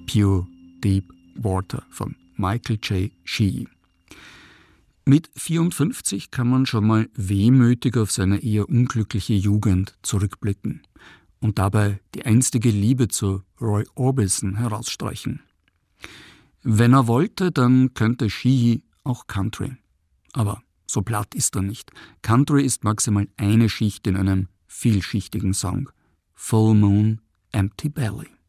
Pure Deep Water von Michael J. Sheehy. Mit 54 kann man schon mal wehmütig auf seine eher unglückliche Jugend zurückblicken und dabei die einstige Liebe zu Roy Orbison herausstreichen. Wenn er wollte, dann könnte Sheehy auch Country. Aber so platt ist er nicht. Country ist maximal eine Schicht in einem vielschichtigen Song. Full Moon, Empty Belly.